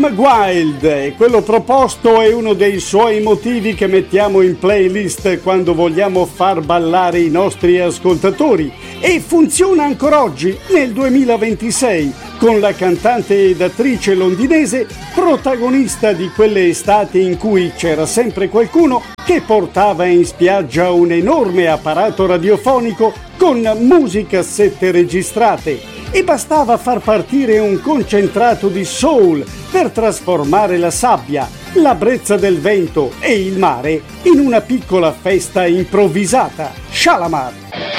Wild, e quello proposto è uno dei suoi motivi che mettiamo in playlist quando vogliamo far ballare i nostri ascoltatori, e funziona ancora oggi nel 2026 con la cantante ed attrice londinese protagonista di quelle estati in cui c'era sempre qualcuno che portava in spiaggia un enorme apparato radiofonico con musicassette registrate, e bastava far partire un concentrato di soul per trasformare la sabbia, la brezza del vento e il mare in una piccola festa improvvisata. Shalamar!